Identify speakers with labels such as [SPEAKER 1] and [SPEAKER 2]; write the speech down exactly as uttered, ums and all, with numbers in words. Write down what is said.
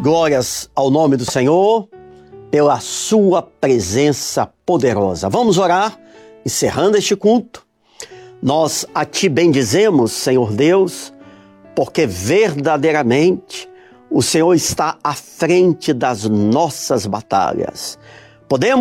[SPEAKER 1] Glórias ao nome do Senhor, pela sua presença poderosa. Vamos orar, encerrando este culto. Nós a Ti bendizemos, Senhor Deus, porque verdadeiramente o Senhor está à frente das nossas batalhas. Podemos